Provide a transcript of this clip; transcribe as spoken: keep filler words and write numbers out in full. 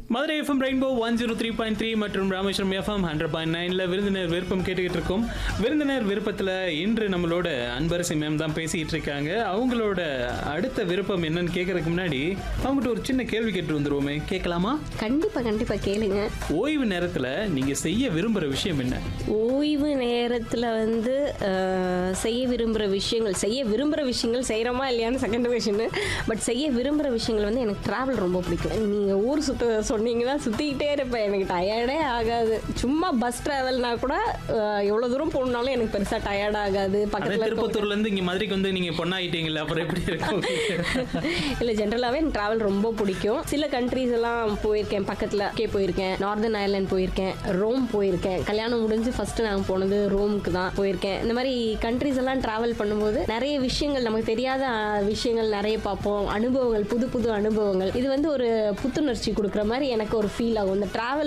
Madurai FM rainbow one zero three point three மற்றும் Rameswaram FM hundred point நைன்ல விருந்தினர் விருப்பம் கேட்டுக்கிட்டு இருக்கோம். விருந்தினர் விருப்பத்தில் இன்று நம்மளோட அன்பரசி மேம் தான் பேசிக்கிட்டு இருக்காங்க. அவங்களோட அடுத்த விருப்பம் என்னன்னு கேட்கறதுக்கு முன்னாடி அவங்ககிட்ட ஒரு சின்ன கேள்வி கேட்டு வந்துருவோமே, கேட்கலாமா? கண்டிப்பா கண்டிப்பா கேளுங்க. ஓய்வு நேரத்தில் நீங்க செய்ய விரும்புற விஷயம் என்ன? ஓய்வு நேரத்தில் வந்து அஹ், செய்ய விரும்புகிற விஷயங்கள் செய்ய விரும்புகிற விஷயங்கள் செய்கிறோமா இல்லையான்னு செகண்ட் கொஷின். பட் செய்ய விரும்புகிற விஷயங்கள் வந்து எனக்கு ட்ராவல் ரொம்ப பிடிக்கும். நீங்கள் ஊர் சுத்த சொன்னீங்கன்னா சுற்றிக்கிட்டே இருப்பேன், எனக்கு டயர்டே ஆகாது. சும்மா பஸ் ட்ராவல்னா கூட அஹ், எவ்வளோ தூரம் போகணுன்னாலும் எனக்கு பெருசாக டயர்ட் ஆகாது. பக்கத்தில் திருப்பத்தூர்ல இருந்து இங்க மதுரைக்கு வந்து நீங்க பொண்ணாயிட்டீங்களா, அப்புறம் எப்படி இருக்கும்? இல்லை, ஜென்ரலாகவே எனக்கு ட்ராவல் ரொம்ப பிடிக்கும். சில கண்ட்ரீஸ் எல்லாம் போயிருக்கேன், பக்கத்தில் கே போயிருக்கேன், நார்தர்ன் அயர்லாந்து போயிருக்கேன், ரோம் போயிருக்கேன். கல்யாணம் முடிஞ்சு ஃபர்ஸ்ட் நாங்கள் போனது ரோமுக்கு தான் போயிருக்கேன். இந்த மாதிரி கண்ட்ரீஸ் எல்லாம் ட்ராவல் பண்ணும்போது நிறைய விஷயங்கள், நமக்கு தெரியாத அஹ், விஷயங்கள் நிறைய பார்ப்போம். அனுபவங்கள், புது புது அனுபவங்கள். இது வந்து ஒரு புத்துணர்ச்சி கொடுக்குற மாதிரி எனக்கு ஒரு ஃபீல் ஆகும். இந்த ட்ராவல்